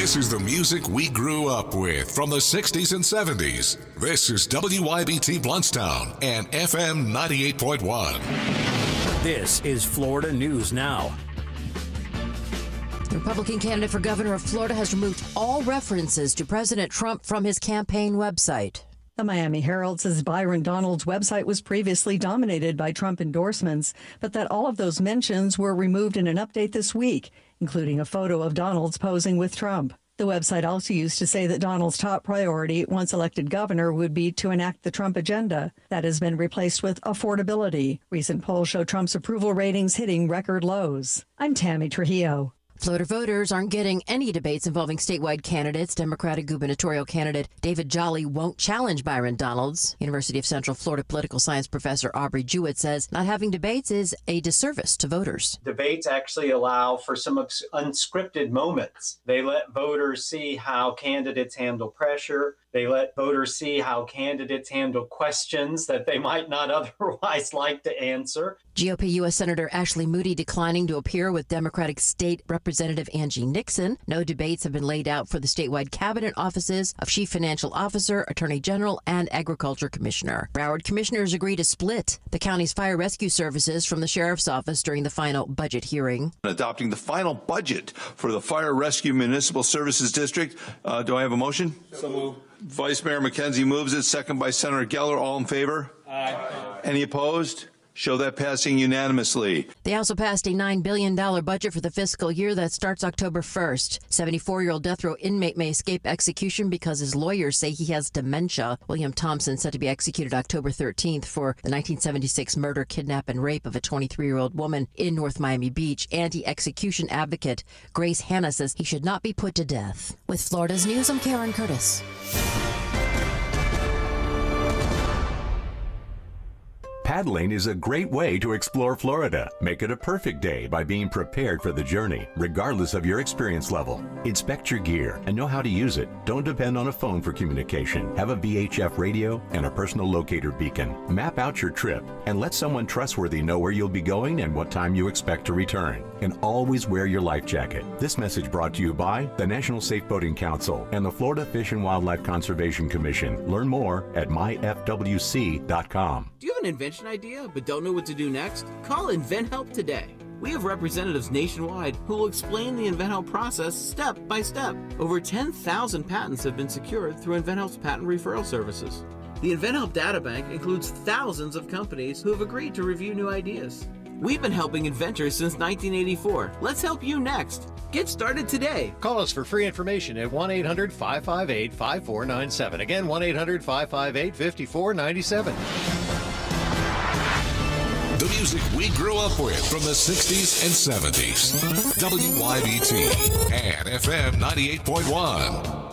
This is the music we grew up with from the 60s and 70s. This is WYBT Bluntstown and FM 98.1. This is Florida News Now. The Republican candidate for governor of Florida has removed all references to President Trump from his campaign website. The Miami Herald says Byron Donalds' website was previously dominated by Trump endorsements, but that all of those mentions were removed in an update this week, including a photo of Donalds posing with Trump. The website also used to say that Donald's top priority, once elected governor, would be to enact the Trump agenda. That has been replaced with affordability. Recent polls show Trump's approval ratings hitting record lows. I'm Tammy Trujillo. Florida voters aren't getting any debates involving statewide candidates. Democratic gubernatorial candidate David Jolly won't challenge Byron Donalds. University of Central Florida political science professor Aubrey Jewett says not having debates is a disservice to voters. Debates actually allow for some unscripted moments. They let voters see how candidates handle pressure. They let voters see how candidates handle questions that they might not otherwise like to answer. GOP U.S. Senator Ashley Moody declining to appear with Democratic State Representative Angie Nixon. No debates have been laid out for the statewide cabinet offices of Chief Financial Officer, Attorney General, and Agriculture Commissioner. Broward commissioners agree to split the county's fire rescue services from the sheriff's office during the final budget hearing. Adopting the final budget for the Fire Rescue Municipal Services District. Do I have a motion? So moved. Vice Mayor McKenzie moves it, second by Senator Geller. All in favor? Aye. Any opposed? Show that passing unanimously. They also passed a $9 billion budget for the fiscal year that starts October 1st. 74-year-old death row inmate may escape execution because his lawyers say he has dementia. William Thompson set to be executed October 13th for the 1976 murder, kidnap, and rape of a 23-year-old woman in North Miami Beach. Anti-execution advocate Grace Hanna says he should not be put to death. With Florida's News, I'm Karen Curtis. Paddling is a great way to explore Florida. Make it a perfect day by being prepared for the journey, regardless of your experience level. Inspect your gear and know how to use it. Don't depend on a phone for communication. Have a VHF radio and a personal locator beacon. Map out your trip and let someone trustworthy know where you'll be going and what time you expect to return. And always wear your life jacket. This message brought to you by the National Safe Boating Council and the Florida Fish and Wildlife Conservation Commission. Learn more at myfwc.com. Do you have an invention idea but don't know what to do next? Call InventHelp today. We have representatives nationwide who will explain the InventHelp process step by step. Over 10,000 patents have been secured through InventHelp's patent referral services. The InventHelp databank includes thousands of companies who have agreed to review new ideas. We've been helping inventors since 1984. Let's help you next. Get started today. Call us for free information at 1-800-558-5497. Again, 1-800-558-5497. The music we grew up with from the 60s and 70s. WYBT and FM 98.1.